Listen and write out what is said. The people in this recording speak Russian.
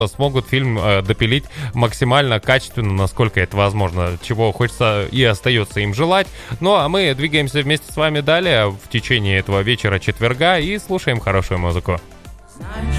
смогут фильм допилить максимально качественно, насколько это возможно, чего хочется и остается им желать. Ну, а мы двигаемся вместе с вами далее в течение этого вечера четверга и слушаем хорошую музыку.